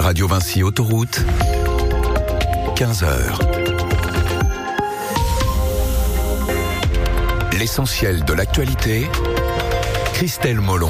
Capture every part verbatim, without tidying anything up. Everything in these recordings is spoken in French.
Radio Vinci Autoroute, quinze heures. L'essentiel de l'actualité, Christelle Molon.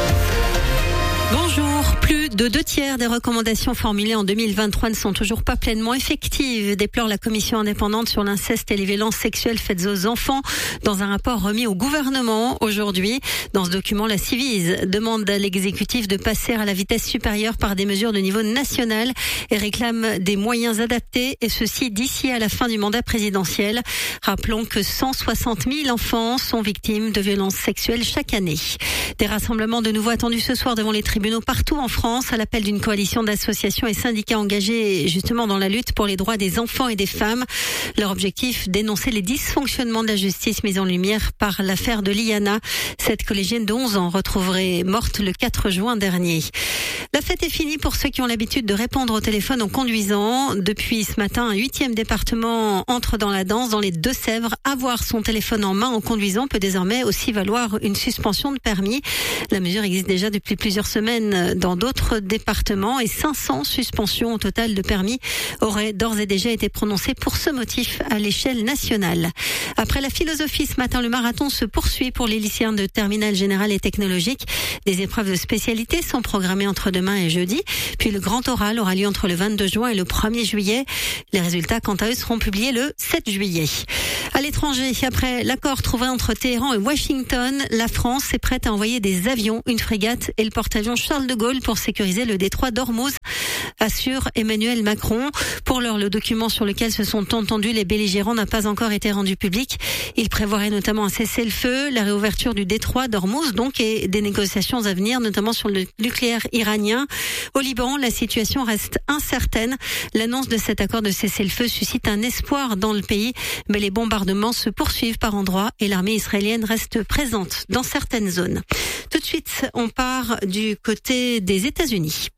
Bonjour. Plus de deux tiers des recommandations formulées en deux mille vingt-trois ne sont toujours pas pleinement effectives, déplore la commission indépendante sur l'inceste et les violences sexuelles faites aux enfants dans un rapport remis au gouvernement aujourd'hui. Dans ce document, la Civise demande à l'exécutif de passer à la vitesse supérieure par des mesures de niveau national et réclame des moyens adaptés, et ceci d'ici à la fin du mandat présidentiel. Rappelons que cent soixante mille enfants sont victimes de violences sexuelles chaque année. Des rassemblements de nouveau attendus ce soir devant les tribunaux partout en France, à l'appel d'une coalition d'associations et syndicats engagés justement dans la lutte pour les droits des enfants et des femmes. Leur objectif, dénoncer les dysfonctionnements de la justice mis en lumière par l'affaire de Liana, cette collégienne de onze ans retrouvée morte le quatre juin dernier. La fête est finie pour ceux qui ont l'habitude de répondre au téléphone en conduisant. Depuis ce matin, un huitième département entre dans la danse dans les Deux-Sèvres. Avoir son téléphone en main en conduisant peut désormais aussi valoir une suspension de permis. La mesure existe déjà depuis plusieurs semaines dans d'autres départements et cinq cents suspensions au total de permis auraient d'ores et déjà été prononcées pour ce motif à l'échelle nationale. Après la philosophie ce matin, le marathon se poursuit pour les lycéens de terminale générale et technologique. Des épreuves de spécialité sont programmées entre demain et jeudi. Puis le grand oral aura lieu entre le vingt-deux juin et le premier juillet. Les résultats, quant à eux, seront publiés le sept juillet. À l'étranger, après l'accord trouvé entre Téhéran et Washington, la France est prête à envoyer des avions, une frégate et le porte-avions Charles de Gaulle pour sécuriser le détroit d'Ormuz, assure Emmanuel Macron. Pour l'heure, le document sur lequel se sont entendus les belligérants n'a pas encore été rendu public. Il prévoirait notamment un cessez-le-feu, la réouverture du détroit d'Ormuz, donc, et des négociations à venir, notamment sur le nucléaire iranien. Au Liban, la situation reste incertaine. L'annonce de cet accord de cessez-le-feu suscite un espoir dans le pays, mais les bombardements se poursuivent par endroits et l'armée israélienne reste présente dans certaines zones. Tout de suite, on part du côté des États-Unis.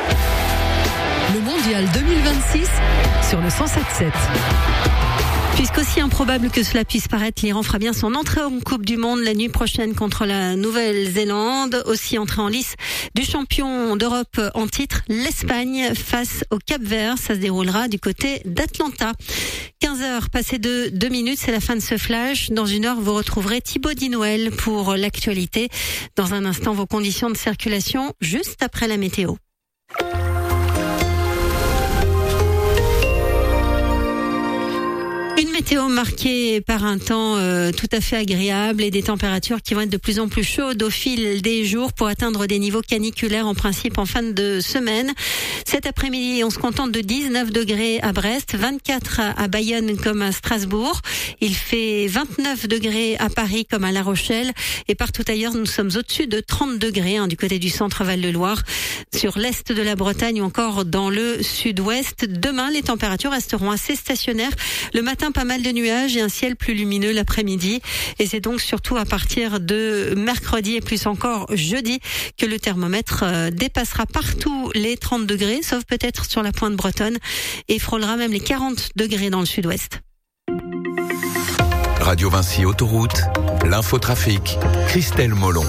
Le mondial deux mille vingt-six sur le cent sept sept. Puisqu'aussi improbable que cela puisse paraître, l'Iran fera bien son entrée en Coupe du Monde la nuit prochaine contre la Nouvelle-Zélande. Aussi entrée en lice du champion d'Europe en titre, l'Espagne face au Cap-Vert. Ça se déroulera du côté d'Atlanta. quinze heures passées de deux minutes, c'est la fin de ce flash. Dans une heure, vous retrouverez Thibaut Dinouel pour l'actualité. Dans un instant, vos conditions de circulation juste après la météo. Une météo marquée par un temps euh, tout à fait agréable et des températures qui vont être de plus en plus chaudes au fil des jours pour atteindre des niveaux caniculaires en principe en fin de semaine. Cet après-midi, on se contente de dix-neuf degrés à Brest, vingt-quatre à Bayonne comme à Strasbourg. Il fait vingt-neuf degrés à Paris comme à La Rochelle et partout ailleurs, nous sommes au-dessus de trente degrés hein, du côté du centre Val-de-Loire, sur l'est de la Bretagne ou encore dans le sud-ouest. Demain, les températures resteront assez stationnaires. Le matin, pas mal de nuages et un ciel plus lumineux l'après-midi. Et c'est donc surtout à partir de mercredi et plus encore jeudi que le thermomètre dépassera partout les trente degrés, sauf peut-être sur la pointe bretonne, et frôlera même les quarante degrés dans le sud-ouest. Radio Vinci Autoroute, l'infotrafic, Christelle Molon.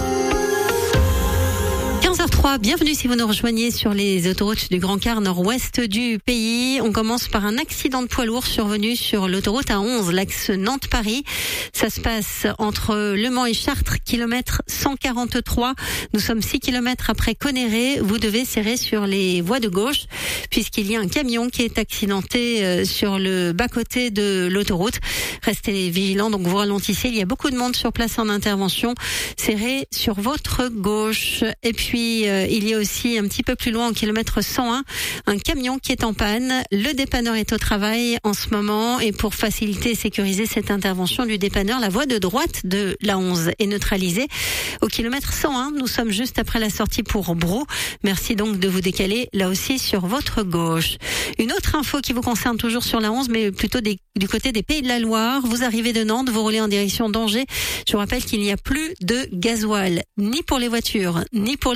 quinze heures trois, bienvenue si vous nous rejoignez sur les autoroutes du Grand Quart nord-ouest du pays. On commence par un accident de poids lourd survenu sur l'autoroute A onze, l'axe Nantes-Paris. Ça se passe entre Le Mans et Chartres, kilomètre cent quarante-trois. Nous sommes six kilomètres après Conneré. Vous devez serrer sur les voies de gauche puisqu'il y a un camion qui est accidenté sur le bas-côté de l'autoroute. Restez vigilants, donc vous ralentissez. Il y a beaucoup de monde sur place en intervention. Serrez sur votre gauche. Et puis, euh, il y a aussi un petit peu plus loin, au kilomètre cent un, un camion qui est en panne. Le dépanneur est au travail en ce moment et pour faciliter et sécuriser cette intervention du dépanneur, la voie de droite de l'A onze est neutralisée. Au kilomètre cent un, nous sommes juste après la sortie pour Brou. Merci donc de vous décaler là aussi sur votre gauche. Une autre info qui vous concerne toujours sur l'A onze, mais plutôt des, du côté des Pays de la Loire. Vous arrivez de Nantes, vous roulez en direction d'Angers. Je vous rappelle qu'il n'y a plus de gasoil, ni pour les voitures, ni pour les poids lourds.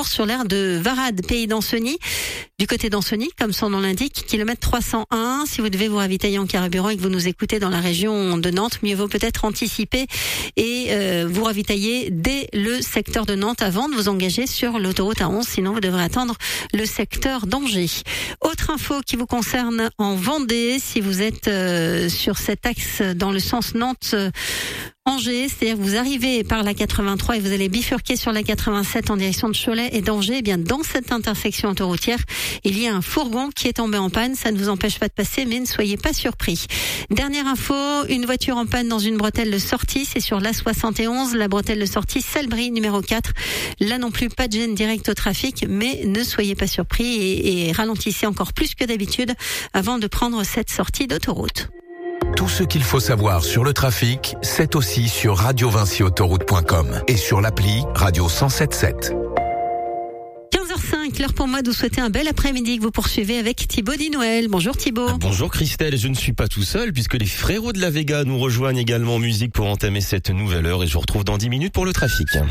toujours sur l'aire de Varade, pays d'Ancenis. Du côté d'Ancenis, comme son nom l'indique, kilomètre trois cent un. Si vous devez vous ravitailler en carburant et que vous nous écoutez dans la région de Nantes, mieux vaut peut-être anticiper et euh, vous ravitailler dès le secteur de Nantes avant de vous engager sur l'autoroute A onze. Sinon, vous devrez attendre le secteur d'Angers. Autre info qui vous concerne en Vendée, si vous êtes euh, sur cet axe dans le sens Nantes euh, Angers, c'est-à-dire que vous arrivez par la quatre-vingt-trois et vous allez bifurquer sur la quatre-vingt-sept en direction de Cholet et d'Angers. Eh bien, dans cette intersection autoroutière, il y a un fourgon qui est tombé en panne. Ça ne vous empêche pas de passer, mais ne soyez pas surpris. Dernière info, une voiture en panne dans une bretelle de sortie. C'est sur l'A soixante et onze, la bretelle de sortie Salbris numéro quatre. Là non plus, pas de gêne directe au trafic, mais ne soyez pas surpris et, et ralentissez encore plus que d'habitude avant de prendre cette sortie d'autoroute. Tout ce qu'il faut savoir sur le trafic, c'est aussi sur radio vinci autoroute point com et sur l'appli Radio cent sept sept. quinze heures cinq, l'heure pour moi de vous souhaiter un bel après-midi que vous poursuivez avec Thibaut Dinouel. Bonjour Thibaut. Bonjour Christelle, je ne suis pas tout seul puisque les frérots de la Vega nous rejoignent également en musique pour entamer cette nouvelle heure et je vous retrouve dans dix minutes pour le trafic.